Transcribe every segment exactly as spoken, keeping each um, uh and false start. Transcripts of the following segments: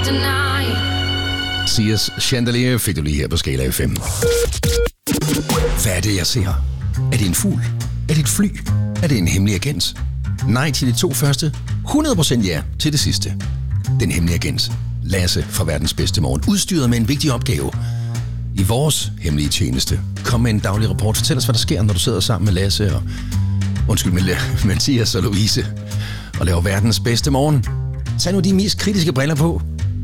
Sias Chandelier fik du lige her på Skala F M. Hvad er det, jeg ser? Er det en fugl? Er det et fly? Er det en hemmelig agent? Nej til de to første. hundrede procent ja til det sidste. Den hemmelige agent, Lasse fra Verdens Bedste Morgen, udstyret med en vigtig opgave i vores hemmelige tjeneste. Kom med en daglig rapport. Fortæl os, hvad der sker, når du sidder sammen med Lasse og... Undskyld, med Mathias og Louise og laver Verdens Bedste Morgen. Tag nu de mest kritiske briller på.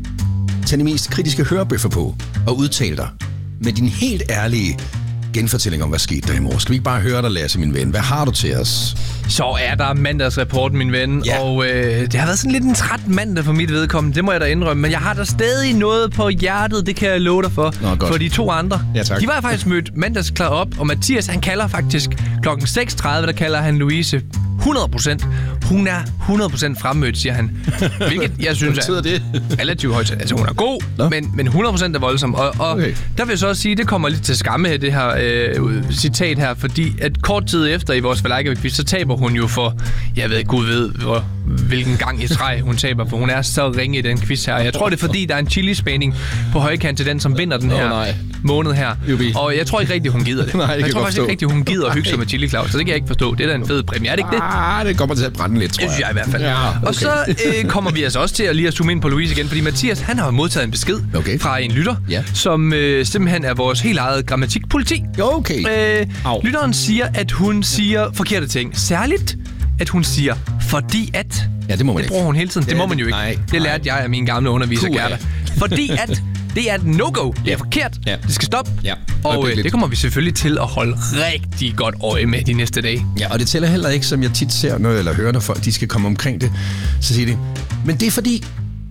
Tag de mest kritiske hørebøffer på og udtal dig med din helt ærlige genfortælling om, hvad skete der i morgen. Skal vi ikke bare høre dig, Lasse, min ven? Hvad har du til os? Så er der mandagsrapporten, min ven. Ja. Og øh, det har været sådan lidt en træt mandag for mit vedkommende. Det må jeg da indrømme. Men jeg har da stadig noget på hjertet. Det kan jeg love dig for. Nå, for de to andre. Ja, tak. De var faktisk mødt mandagsklar op. Og Mathias, han kalder faktisk klokken seks tredive, der kalder han Louise hundrede procent. Hun er hundrede procent fremmødt, siger han. Hvilket jeg synes er det? relativt højt. Altså, hun er god, men, men hundrede procent er voldsom. Og, og okay. Der vil jeg så også sige, det kommer lidt til skamme her, det her øh, citat her. Fordi at kort tid efter i vores Valejka-quiz, så taber hun jo for, jeg ved, Gud ved, hvor, hvilken gang i træ hun taber. For hun er så ringe i den quiz her. Jeg tror, det er fordi, der er en chili-spænding på højkant til den, som vinder den her oh, måned her. Jubi. Og jeg tror ikke rigtig, hun gider det. Nej, det jeg tror faktisk forstå. ikke rigtig, hun gider at hygge sig med Chili Claus. Så det kan jeg ikke forstå. Det er da en fed præmie. Er det ikke det? Ah, det kommer til at brænde lidt, tror jeg. Det synes jeg i hvert fald. Ja, okay. Og så øh, kommer vi altså også til at lige at zoome ind på Louise igen. Fordi Mathias, han har modtaget en besked okay. fra en lytter, ja. som øh, simpelthen er vores helt eget grammatikpoliti. Okay. Øh, lytteren siger, at hun siger forkerte ting. Særligt, at hun siger, fordi at... Ja, det må man det bruger hun hele tiden. Det, det må man jo ikke. Nej, det lærte jeg af min gamle underviser, Gerda. Fordi at... Det er et no-go. Det er forkert. Ja. Det skal stoppe. Ja. Og øh, det kommer vi selvfølgelig til at holde rigtig godt øje med de næste dage. Ja, og det tæller heller ikke, som jeg tit ser noget, eller hører, når folk de skal komme omkring det. Så siger de, men det er fordi,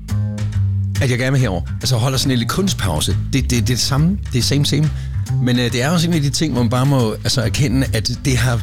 at jeg gerne vil herover. Altså holder sådan en lille kunstpause. Det, det, det er det samme. Det er same, same. Men øh, det er også en af de ting, hvor man bare må altså, erkende, at det har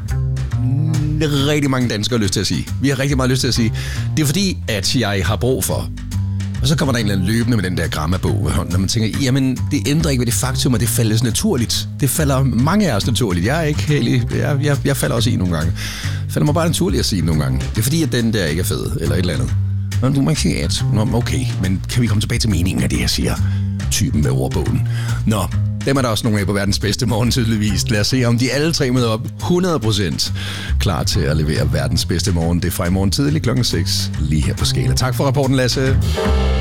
rigtig mange danskere lyst til at sige. Vi har rigtig meget lyst til at sige. Det er fordi, at jeg har brug for... Og så kommer der en eller anden løbende med den der grammabog ved hånden, og man tænker, jamen, det ændrer ikke ved det faktum, at det faldes naturligt. Det falder mange af os naturligt. Jeg er ikke heldig. Jeg, jeg, jeg falder også i nogle gange. Det falder mig bare naturligt at sige nogle gange. Det er fordi, at den der ikke er fed, eller et eller andet. Nå, du må ikke sige at. Nå, okay, men kan vi komme tilbage til meningen af det, jeg siger? Typen med ordbogen. Nå, dem er der også nogle af på Verdens Bedste Morgen tydeligvis. Lad os se, om de alle tre møder op hundrede procent klar til at levere Verdens Bedste Morgen. Det er fra i morgen tidlig klokken seks, lige her på Skala. Tak for rapporten, Lasse.